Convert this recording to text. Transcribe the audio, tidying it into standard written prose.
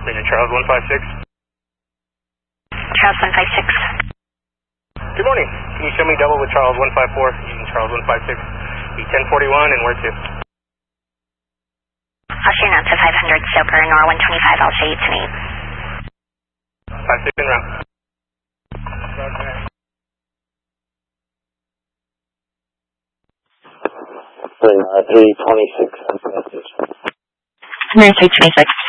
Union Charles 156. Charles 156. Good morning. Can you show me double with Charles 154, Union Charles 156, E1041, and where to? I'll show you now to 500 Stoker, NOR 125, I'll show you to me. 56 en route. Sorry, 326. American 326.